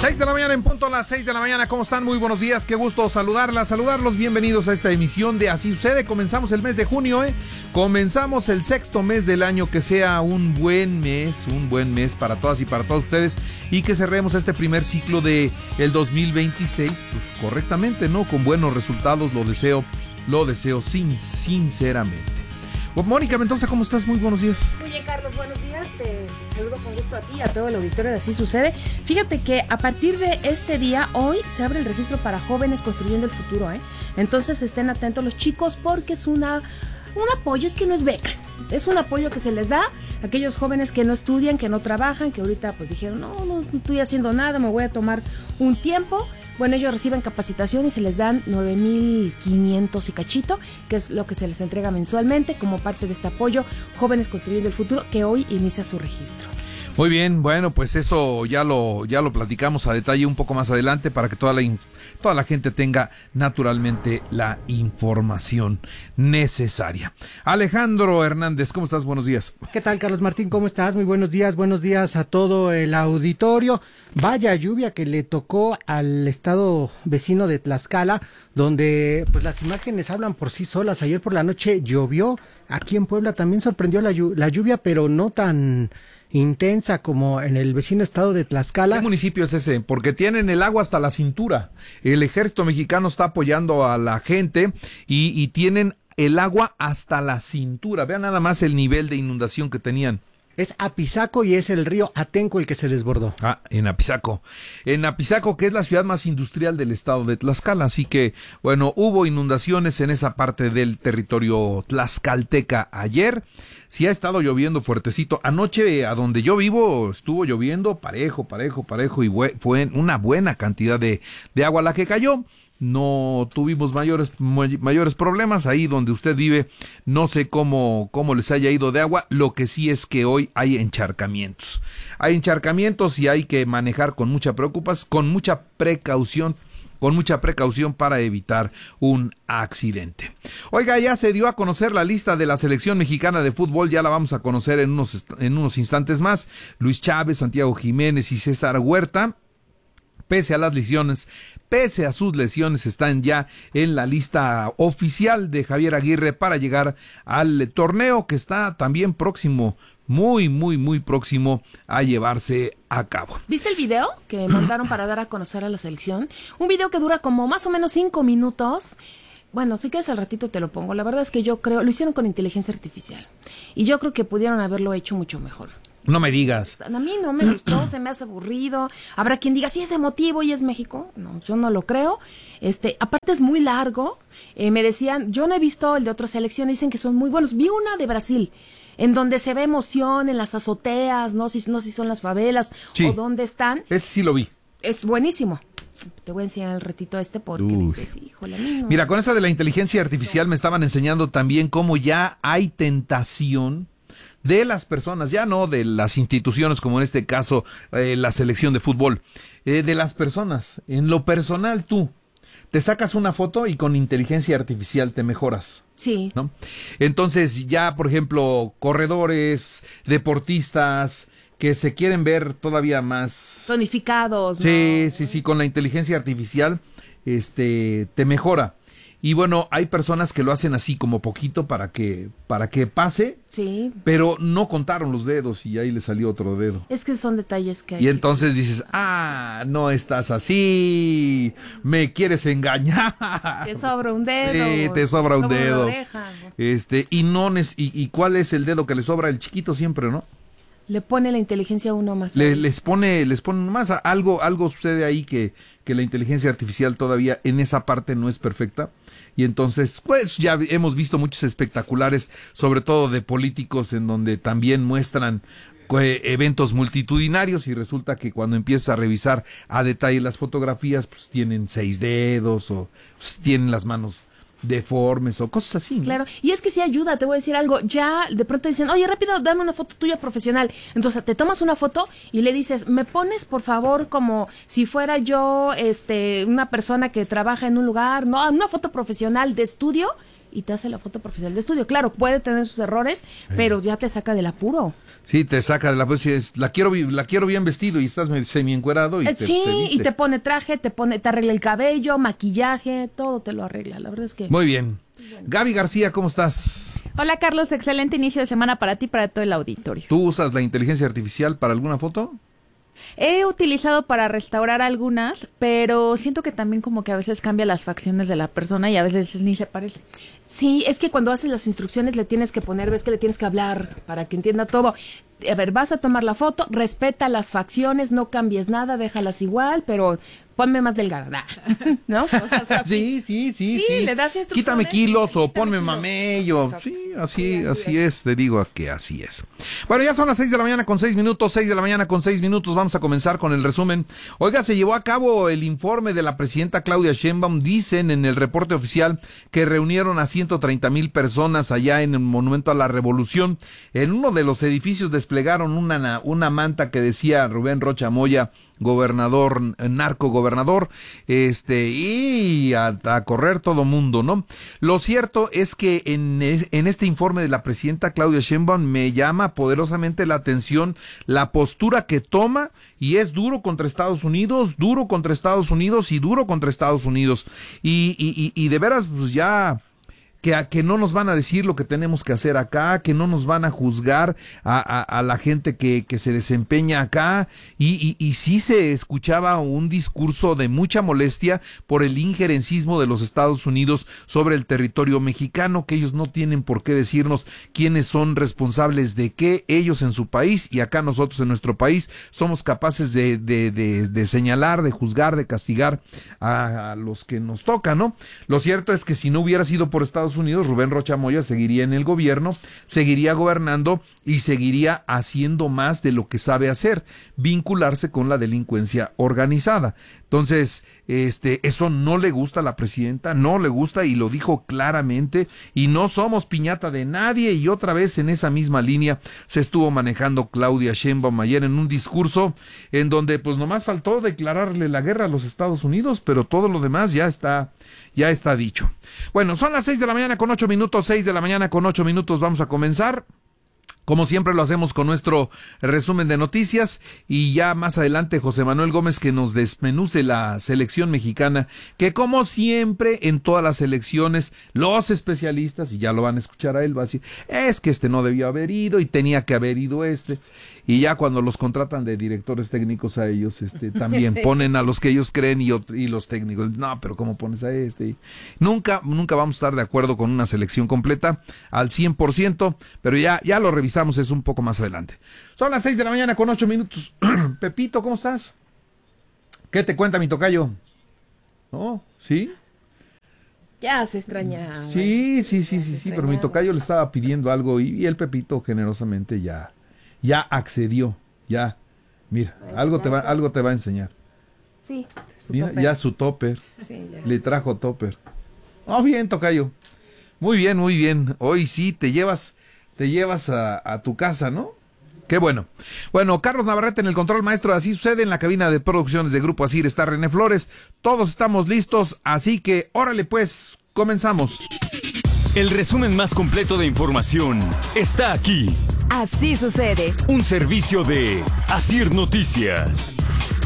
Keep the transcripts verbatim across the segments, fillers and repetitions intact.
seis de la mañana en punto, a las seis de la mañana. ¿Cómo están? Muy buenos días, qué gusto saludarlas, saludarlos. Bienvenidos a esta emisión de Así Sucede. Comenzamos el mes de junio, ¿eh? Comenzamos el sexto mes del año. Que sea un buen mes, un buen mes para todas y para todos ustedes. Y que cerremos este primer ciclo de el dos mil veintiséis, pues correctamente, ¿no? Con buenos resultados, lo deseo, lo deseo sin, sinceramente. Pues, Mónica Mendoza, ¿cómo estás? Muy buenos días. Muy bien, Carlos, buenos días. Te saludo con gusto a ti y a todo el auditorio de Así Sucede. Fíjate que a partir de este día, hoy, se abre el registro para jóvenes construyendo el futuro, ¿eh? Entonces estén atentos los chicos porque es una, un apoyo, es que no es beca. Es un apoyo que se les da a aquellos jóvenes que no estudian, que no trabajan, que ahorita pues dijeron, no, no estoy haciendo nada, me voy a tomar un tiempo. Bueno, ellos reciben capacitación y se les dan nueve mil quinientos y cachito, que es lo que se les entrega mensualmente como parte de este apoyo Jóvenes Construyendo el Futuro, que hoy inicia su registro. Muy bien, bueno, pues eso ya lo ya lo platicamos a detalle un poco más adelante para que toda la toda la gente tenga naturalmente la información necesaria. Alejandro Hernández, ¿cómo estás? Buenos días. ¿Qué tal, Carlos Martín? ¿Cómo estás? Muy buenos días, buenos días a todo el auditorio. Vaya lluvia que le tocó al estado vecino de Tlaxcala, donde pues las imágenes hablan por sí solas. Ayer por la noche llovió, aquí en Puebla también sorprendió la, la lluvia, pero no tan intensa como en el vecino estado de Tlaxcala. ¿Qué municipio es ese? Porque tienen el agua hasta la cintura. El ejército mexicano está apoyando a la gente y, y tienen el agua hasta la cintura. Vean nada más el nivel de inundación que tenían. Es Apizaco y es el río Atenco el que se desbordó. Ah, en Apizaco. En Apizaco, que es la ciudad más industrial del estado de Tlaxcala. Así que, bueno, hubo inundaciones en esa parte del territorio tlaxcalteca ayer. Sí ha estado lloviendo fuertecito. Anoche, a donde yo vivo, estuvo lloviendo parejo, parejo, parejo. Y fue una buena cantidad de, de agua la que cayó. No tuvimos mayores mayores problemas ahí donde usted vive. No sé cómo cómo les haya ido de agua. Lo que sí es que hoy hay encharcamientos. Hay encharcamientos y hay que manejar con mucha preocupación, con mucha precaución, con mucha precaución para evitar un accidente. Oiga, ya se dio a conocer la lista de la selección mexicana de fútbol. Ya la vamos a conocer en unos en unos instantes más. Luis Chávez, Santiago Jiménez y César Huerta, pese a las lesiones, pese a sus lesiones, están ya en la lista oficial de Javier Aguirre para llegar al torneo que está también próximo, muy, muy, muy próximo a llevarse a cabo. ¿Viste el video que mandaron para dar a conocer a la selección? Un video que dura como más o menos cinco minutos. Bueno, si quieres al ratito te lo pongo. La verdad es que yo creo, lo hicieron con inteligencia artificial. Y yo creo que pudieron haberlo hecho mucho mejor. No me digas. A mí no me gustó, se me hace aburrido. Habrá quien diga, sí, es emotivo y es México. No, yo no lo creo. Este, aparte es muy largo. Eh, me decían, yo no he visto el de otras selecciones, dicen que son muy buenos. Vi una de Brasil, en donde se ve emoción en las azoteas, no sé si, no sé si son las favelas sí, o dónde están. Ese sí lo vi. Es buenísimo. Te voy a enseñar el retito este porque Uy. dices, híjole, amigo. Mira, con esto de la inteligencia artificial me estaban enseñando también cómo ya hay tentación de las personas, ya no de las instituciones como en este caso eh, la selección de fútbol, eh, de las personas. En lo personal tú te sacas una foto y con inteligencia artificial te mejoras. Sí. ¿No? Entonces ya, por ejemplo, corredores, deportistas que se quieren ver todavía más tonificados, ¿no? Sí, sí, sí, con la inteligencia artificial este te mejora. Y bueno, hay personas que lo hacen así como poquito para que para que pase, sí, pero no contaron los dedos y ahí le salió otro dedo. Es que son detalles que hay. Y entonces que... dices, ah, no estás así, me quieres engañar. Te sobra un dedo. Sí, te sobra un sobra dedo. Oreja, ¿no? Este, y no y, y cuál es el dedo que le sobra, el chiquito siempre, ¿no? Le pone la inteligencia a uno más. Le, les pone, les pone más algo, algo sucede ahí que, que la inteligencia artificial todavía en esa parte no es perfecta. Y entonces, pues ya hemos visto muchos espectaculares, sobre todo de políticos, en donde también muestran eh, eventos multitudinarios y resulta que cuando empiezas a revisar a detalle las fotografías, pues tienen seis dedos o pues, tienen las manos deformes o cosas así, ¿no? Claro, y es que sí ayuda, te voy a decir algo, ya de pronto dicen, oye, rápido, dame una foto tuya profesional, entonces te tomas una foto y le dices, me pones por favor como si fuera yo, este, una persona que trabaja en un lugar, no, una foto profesional de estudio, y te hace la foto profesional de estudio. Claro, puede tener sus errores, sí, pero ya te saca del apuro. Sí, te saca de la pues, la quiero la quiero bien vestido y estás semi encuerado y eh, te, sí, te y te pone traje, te pone te arregla el cabello, maquillaje, todo te lo arregla. La verdad es que muy bien. Bueno. Gaby García, ¿cómo estás? Hola Carlos, excelente inicio de semana para ti y para todo el auditorio. ¿Tú usas la inteligencia artificial para alguna foto? He utilizado para restaurar algunas, pero siento que también como que a veces cambia las facciones de la persona y a veces ni se parece. Sí, es que cuando haces las instrucciones le tienes que poner, ves que le tienes que hablar para que entienda todo. A ver, vas a tomar la foto, respeta las facciones, no cambies nada, déjalas igual, pero ponme más delgada, ¿no? O sea, o sea, sí, sí, sí, sí, sí. Le das instrucciones. Quítame kilos o quítame ponme kilos. mamello. Exacto. Sí, así, sí, así, así es. es. Te digo que así es. Bueno, ya son las seis de la mañana con seis minutos, seis de la mañana con seis minutos. Vamos a comenzar con el resumen. Oiga, se llevó a cabo el informe de la presidenta Claudia Sheinbaum. Dicen en el reporte oficial que reunieron a ciento treinta mil personas allá en el Monumento a la Revolución. En uno de los edificios desplegaron una, una manta que decía Rubén Rocha Moya, gobernador, narco gobernador, este, y a, a correr todo mundo, ¿no? Lo cierto es que en, es, en este informe de la presidenta Claudia Sheinbaum me llama poderosamente la atención la postura que toma, y es duro contra Estados Unidos, duro contra Estados Unidos y duro contra Estados Unidos, y, y, y, y de veras, pues ya... Que, a, que no nos van a decir lo que tenemos que hacer acá, que no nos van a juzgar a, a, a la gente que, que se desempeña acá, y, y, y sí se escuchaba un discurso de mucha molestia por el injerencismo de los Estados Unidos sobre el territorio mexicano, que ellos no tienen por qué decirnos quiénes son responsables de qué, ellos en su país y acá nosotros en nuestro país somos capaces de, de, de, de señalar, de juzgar, de castigar a, a los que nos toca, ¿no? Lo cierto es que si no hubiera sido por Estados Unidos, Rubén Rocha Moya seguiría en el gobierno, seguiría gobernando y seguiría haciendo más de lo que sabe hacer, vincularse con la delincuencia organizada. Entonces, este, eso no le gusta a la presidenta, no le gusta, y lo dijo claramente, y no somos piñata de nadie, y otra vez en esa misma línea se estuvo manejando Claudia Sheinbaum ayer en un discurso en donde pues nomás faltó declararle la guerra a los Estados Unidos, pero todo lo demás ya está, ya está dicho. Bueno, son las seis de la mañana con ocho minutos, seis de la mañana con ocho minutos, vamos a comenzar. Como siempre lo hacemos con nuestro resumen de noticias, y ya más adelante José Manuel Gómez que nos desmenuce la selección mexicana, que como siempre en todas las selecciones los especialistas, y ya lo van a escuchar a él, va a decir, es que este no debió haber ido y tenía que haber ido este, y ya cuando los contratan de directores técnicos a ellos, este también sí. ponen a los que ellos creen y, y los técnicos, no, pero ¿cómo pones a este? Nunca, nunca vamos a estar de acuerdo con una selección completa al cien por ciento, pero ya, ya lo revisamos, es un poco más adelante. Son las seis de la mañana con ocho minutos. Pepito, ¿cómo estás? ¿Qué te cuenta mi tocayo? ¿No? ¿Sí? Ya se extraña. Sí, sí, sí, sí, sí, pero mi tocayo le estaba pidiendo algo y, y el Pepito generosamente ya, ya accedió, ya. Mira, Ay, algo te va, algo te va a enseñar. Sí, su Mira, topper. Ya su topper. Sí, ya. Le trajo topper. Oh, bien, tocayo. Muy bien, muy bien. Hoy sí te llevas, te llevas a, a tu casa, ¿no? Qué bueno. Bueno, Carlos Navarrete en el control maestro de Así Sucede. En la cabina de producciones de Grupo Asir está René Flores. Todos estamos listos, así que órale pues, comenzamos. El resumen más completo de información está aquí. Así Sucede. Un servicio de Asir Noticias.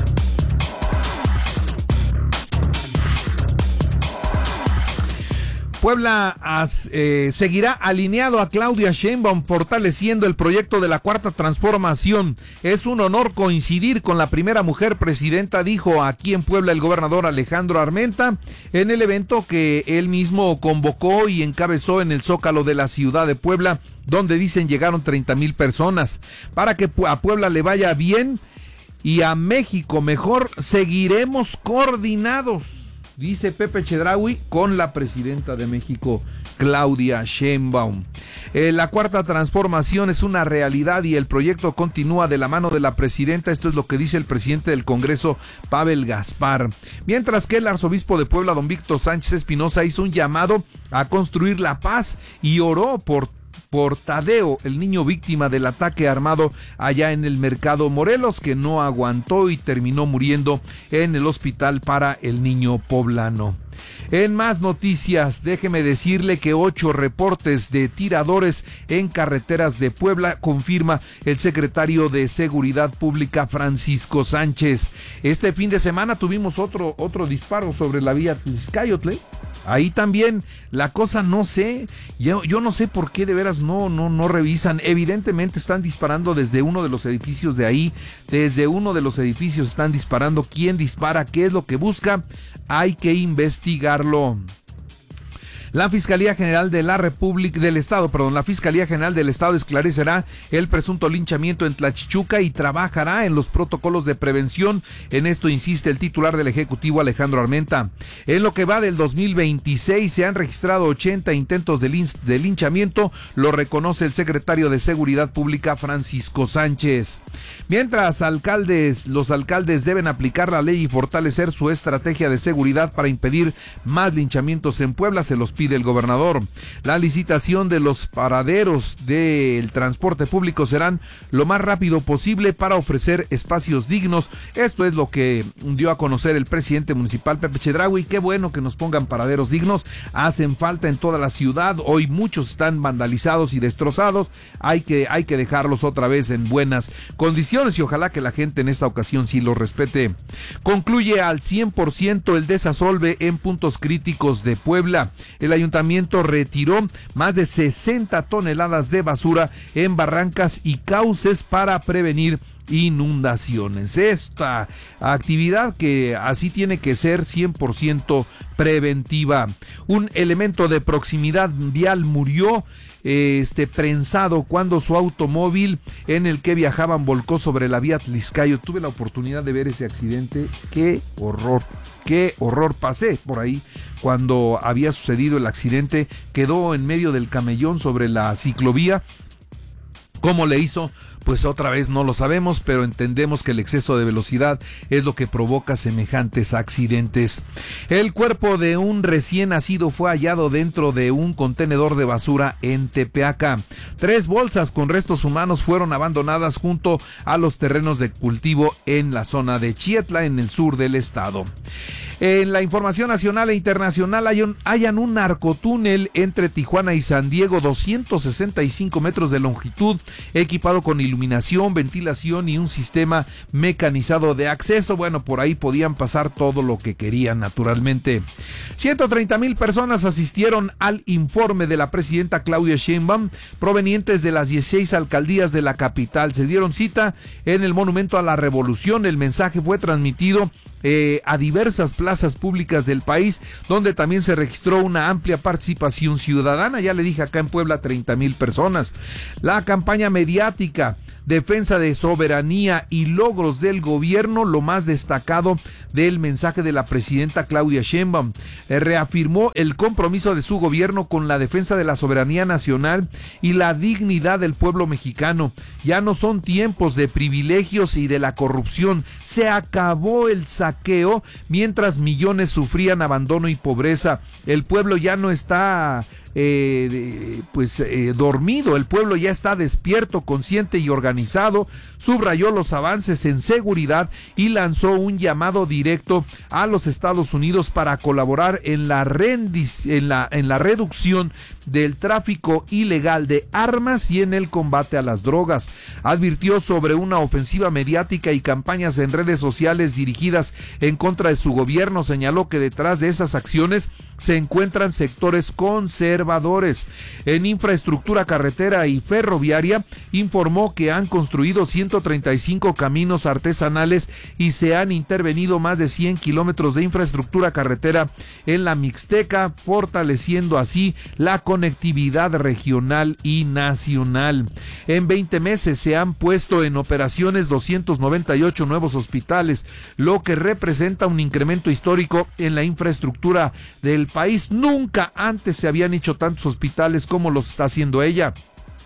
Puebla as, eh, seguirá alineado a Claudia Sheinbaum, fortaleciendo el proyecto de la Cuarta Transformación. Es un honor coincidir con la primera mujer presidenta, dijo aquí en Puebla el gobernador Alejandro Armenta, en el evento que él mismo convocó y encabezó en el Zócalo de la ciudad de Puebla, donde dicen llegaron treinta mil personas. Para que a Puebla le vaya bien y a México mejor, seguiremos coordinados, dice Pepe Chedraui, con la presidenta de México, Claudia Sheinbaum. Eh, la Cuarta Transformación es una realidad y el proyecto continúa de la mano de la presidenta. Esto es lo que dice el presidente del Congreso, Pavel Gaspar. Mientras que el arzobispo de Puebla, don Víctor Sánchez Espinosa, hizo un llamado a construir la paz y oró por por Tadeo, el niño víctima del ataque armado allá en el Mercado Morelos, que no aguantó y terminó muriendo en el hospital para el niño poblano. En más noticias, déjeme decirle que ocho reportes de tiradores en carreteras de Puebla, confirma el secretario de Seguridad Pública, Francisco Sánchez. Este fin de semana tuvimos otro, otro disparo sobre la vía Tlaxcala. Ahí también la cosa no sé, yo, yo no sé por qué de veras no, no, no revisan. Evidentemente están disparando desde uno de los edificios de ahí, desde uno de los edificios están disparando. ¿Quién dispara? ¿Qué es lo que busca? Hay que investigarlo. La Fiscalía General de la República, del Estado, perdón, la Fiscalía General del Estado esclarecerá el presunto linchamiento en Tlachichuca y trabajará en los protocolos de prevención. En esto insiste el titular del Ejecutivo, Alejandro Armenta. En lo que va del dos mil veintiséis se han registrado ochenta intentos de, lin- de linchamiento, lo reconoce el secretario de Seguridad Pública, Francisco Sánchez. Mientras alcaldes, los alcaldes deben aplicar la ley y fortalecer su estrategia de seguridad para impedir más linchamientos en Puebla, se los pide el gobernador. La licitación de los paraderos del transporte público serán lo más rápido posible para ofrecer espacios dignos. Esto es lo que dio a conocer el presidente municipal, Pepe Chedraui. Qué bueno que nos pongan paraderos dignos, hacen falta en toda la ciudad. Hoy muchos están vandalizados y destrozados, hay que, hay que dejarlos otra vez en buenas condiciones y ojalá que la gente en esta ocasión sí los respete. Concluye al cien por ciento el desasolve en puntos críticos de Puebla. El ayuntamiento retiró más de sesenta toneladas de basura en barrancas y cauces para prevenir inundaciones. Esta actividad que así tiene que ser cien por ciento preventiva. Un elemento de proximidad vial murió este prensado cuando su automóvil en el que viajaban volcó sobre la vía Tlaxcala. Tuve la oportunidad de ver ese accidente. Qué horror, qué horror. Pasé por ahí cuando había sucedido el accidente, quedó en medio del camellón sobre la ciclovía. ¿Cómo le hizo? Pues otra vez no lo sabemos, pero entendemos que el exceso de velocidad es lo que provoca semejantes accidentes. El cuerpo de un recién nacido fue hallado dentro de un contenedor de basura en Tepeaca. Tres bolsas con restos humanos fueron abandonadas junto a los terrenos de cultivo en la zona de Chietla, en el sur del estado. En la información nacional e internacional hay un, hayan un narcotúnel entre Tijuana y San Diego, doscientos sesenta y cinco metros de longitud, equipado con iluminación, ventilación y un sistema mecanizado de acceso. Bueno, por ahí podían pasar todo lo que querían, naturalmente. ciento treinta mil personas asistieron al informe de la presidenta Claudia Sheinbaum, provenientes de las dieciséis alcaldías de la capital. Se dieron cita en el Monumento a la Revolución. El mensaje fue transmitido Eh, a diversas plazas públicas del país, donde también se registró una amplia participación ciudadana. Ya le dije, acá en Puebla treinta mil personas. La campaña mediática, defensa de soberanía y logros del gobierno, lo más destacado del mensaje de la presidenta Claudia Sheinbaum. Eh, reafirmó el compromiso de su gobierno con la defensa de la soberanía nacional y la dignidad del pueblo mexicano. Ya no son tiempos de privilegios y de la corrupción. Se acabó el saqueo mientras millones sufrían abandono y pobreza. El pueblo ya no está Eh, de, pues eh, dormido, el pueblo ya está despierto, consciente y organizado. Subrayó los avances en seguridad y lanzó un llamado directo a los Estados Unidos para colaborar en la, rendis, en la, en la reducción del tráfico ilegal de armas y en el combate a las drogas. Advirtió sobre una ofensiva mediática y campañas en redes sociales dirigidas en contra de su gobierno. Señaló que detrás de esas acciones se encuentran sectores conservadores. En infraestructura carretera y ferroviaria, informó que han construido ciento treinta y cinco caminos artesanales y se han intervenido más de cien kilómetros de infraestructura carretera en la Mixteca, fortaleciendo así la conectividad regional y nacional. En veinte meses se han puesto en operaciones doscientos noventa y ocho nuevos hospitales, lo que representa un incremento histórico en la infraestructura del país. Nunca antes se habían hecho tantos hospitales como los está haciendo ella.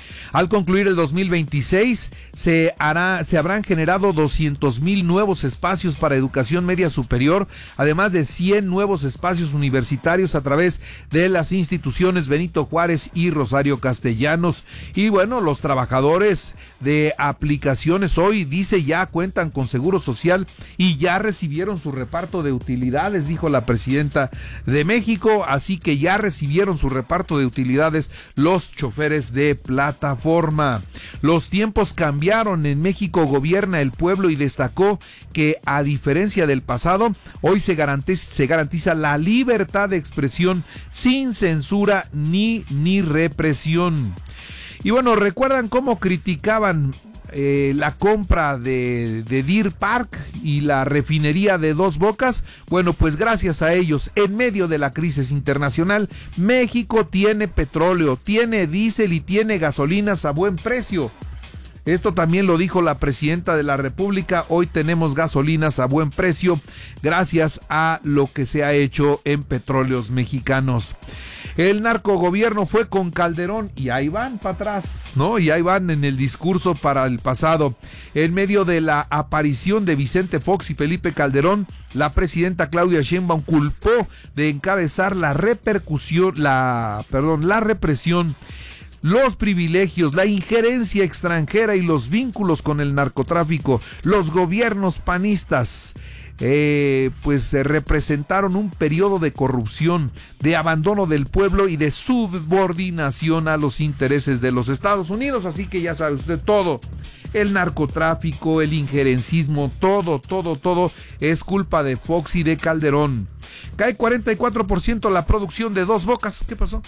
Al concluir el dos mil veintiséis, se hará, se habrán generado doscientos mil nuevos espacios para educación media superior, además de cien nuevos espacios universitarios a través de las instituciones Benito Juárez y Rosario Castellanos. Y bueno, los trabajadores de aplicaciones hoy, dice, ya cuentan con seguro social y ya recibieron su reparto de utilidades, dijo la presidenta de México, así que ya recibieron su reparto de utilidades los choferes de plataforma. Los tiempos cambiaron, en México gobierna el pueblo y destacó que a diferencia del pasado, hoy se garantiza, se garantiza la libertad de expresión sin censura ni, ni represión. Y bueno, ¿recuerdan cómo criticaban eh, la compra de, de Deer Park y la refinería de Dos Bocas? Bueno, pues gracias a ellos, en medio de la crisis internacional, México tiene petróleo, tiene diésel y tiene gasolinas a buen precio. Esto también lo dijo la presidenta de la República. Hoy tenemos gasolinas a buen precio gracias a lo que se ha hecho en Petróleos Mexicanos. El narcogobierno fue con Calderón y ahí van para atrás, ¿no? Y ahí van en el discurso para el pasado. En medio de la aparición de Vicente Fox y Felipe Calderón, la presidenta Claudia Sheinbaum culpó de encabezar la repercusión, la, perdón, la represión, los privilegios, la injerencia extranjera y los vínculos con el narcotráfico. Los gobiernos panistas eh, pues eh, representaron un periodo de corrupción, de abandono del pueblo y de subordinación a los intereses de los Estados Unidos. Así que ya sabe usted todo. El narcotráfico, el injerencismo, todo, todo, todo es culpa de Fox y de Calderón. Cae cuarenta y cuatro por ciento la producción de Dos Bocas. ¿Qué pasó?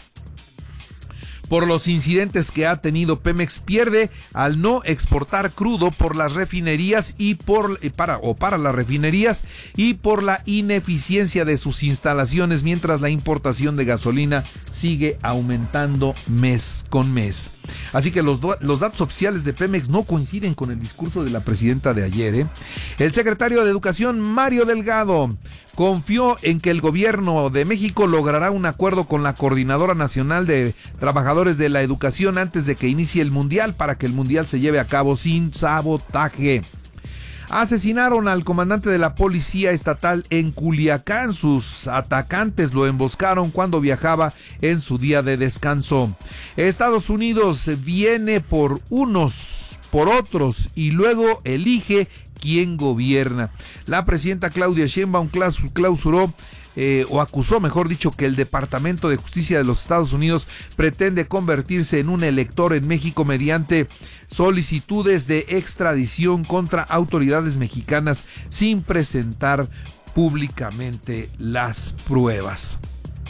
Por los incidentes que ha tenido, Pemex pierde al no exportar crudo por las refinerías y por para o para las refinerías y por la ineficiencia de sus instalaciones, mientras la importación de gasolina sigue aumentando mes con mes. Así que los, los datos oficiales de Pemex no coinciden con el discurso de la presidenta de ayer, ¿eh? El secretario de Educación, Mario Delgado, confió en que el gobierno de México logrará un acuerdo con la Coordinadora Nacional de Trabajadores de la Educación antes de que inicie el Mundial, para que el Mundial se lleve a cabo sin sabotaje. Asesinaron al comandante de la Policía Estatal en Culiacán. Sus atacantes lo emboscaron cuando viajaba en su día de descanso. Estados Unidos viene por unos, por otros y luego elige quién gobierna. La presidenta Claudia Sheinbaum clausuró eh, o acusó, mejor dicho, que el Departamento de Justicia de los Estados Unidos pretende convertirse en un elector en México mediante solicitudes de extradición contra autoridades mexicanas sin presentar públicamente las pruebas.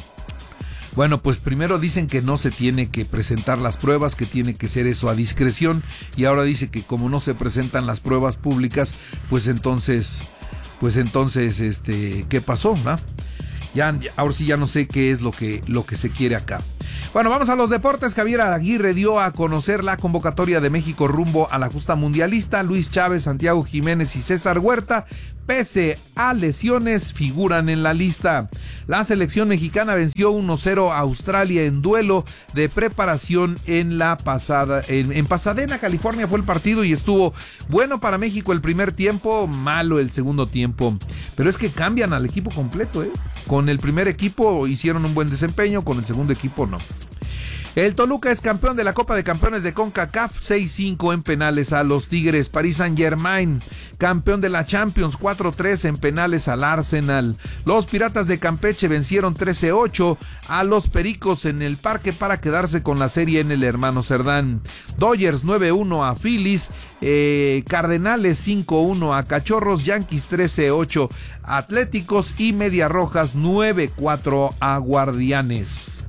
Bueno, pues primero dicen que no se tiene que presentar las pruebas, que tiene que ser eso a discreción, y ahora dice que como no se presentan las pruebas públicas, pues entonces, pues entonces, este, ¿qué pasó? ¿No? Ya, ahora sí ya no sé qué es lo que, lo que se quiere acá. Bueno, vamos a los deportes. Javier Aguirre dio a conocer la convocatoria de México rumbo a la justa mundialista. Luis Chávez, Santiago Jiménez y César Huerta, pese a lesiones, figuran en la lista. La selección mexicana venció uno cero a Australia en duelo de preparación en la pasada, en, en Pasadena, California fue el partido y estuvo bueno para México el primer tiempo, malo el segundo tiempo. Pero es que cambian al equipo completo, ¿eh? Con el primer equipo hicieron un buen desempeño, con el segundo equipo no. El Toluca es campeón de la Copa de Campeones de CONCACAF, seis cinco en penales a los Tigres. Paris Saint-Germain, campeón de la Champions, cuatro tres en penales al Arsenal. Los Piratas de Campeche vencieron trece ocho a los Pericos en el Parque para quedarse con la serie en el Hermano Cerdán. Dodgers nueve uno a Phillies, eh, Cardenales cinco uno a Cachorros, Yankees trece ocho a Atléticos y Medias Rojas nueve cuatro a Guardianes.